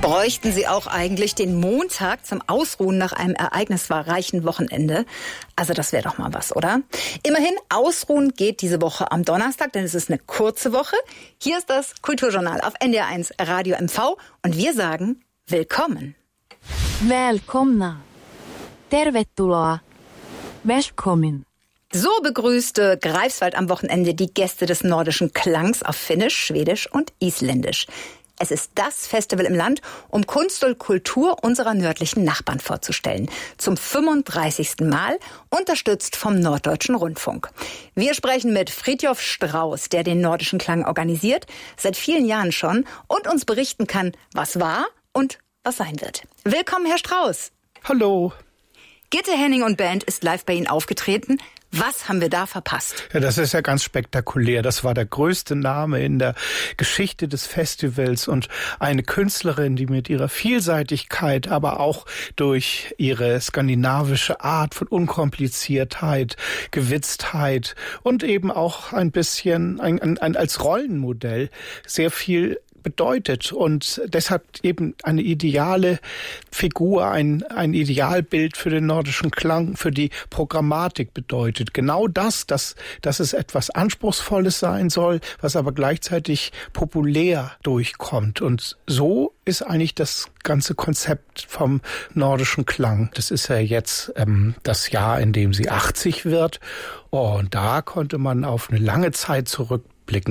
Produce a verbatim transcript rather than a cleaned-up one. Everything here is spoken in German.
Bräuchten Sie auch eigentlich den Montag zum Ausruhen nach einem ereignisreichen Wochenende? Also das wäre doch mal was, oder? Immerhin, ausruhen geht diese Woche am Donnerstag, denn es ist eine kurze Woche. Hier ist das Kulturjournal auf N D R eins Radio M V und wir sagen willkommen. Välkomna. Tervetuloa. Välkommen. So begrüßte Greifswald am Wochenende die Gäste des Nordischen Klangs auf Finnisch, Schwedisch und Isländisch. Es ist das Festival im Land, um Kunst und Kultur unserer nördlichen Nachbarn vorzustellen. Zum fünfunddreißigsten Mal, unterstützt vom Norddeutschen Rundfunk. Wir sprechen mit Fridtjof Strauß, der den Nordischen Klang organisiert, seit vielen Jahren schon und uns berichten kann, was war und was sein wird. Willkommen, Herr Strauß. Hallo. Gitte Henning und Band ist live bei Ihnen aufgetreten. Was haben wir da verpasst? Ja, das ist ja ganz spektakulär. Das war der größte Name in der Geschichte des Festivals und eine Künstlerin, die mit ihrer Vielseitigkeit, aber auch durch ihre skandinavische Art von Unkompliziertheit, Gewitztheit und eben auch ein bisschen ein, ein, ein als Rollenmodell sehr viel bedeutet und deshalb eben eine ideale Figur, ein, ein Idealbild für den Nordischen Klang, für die Programmatik bedeutet. Genau das, dass, dass es etwas Anspruchsvolles sein soll, was aber gleichzeitig populär durchkommt. Und so ist eigentlich das ganze Konzept vom Nordischen Klang. Das ist ja jetzt ähm, das Jahr, in dem sie achtzig wird. Oh, und da konnte man auf eine lange Zeit zurückblicken.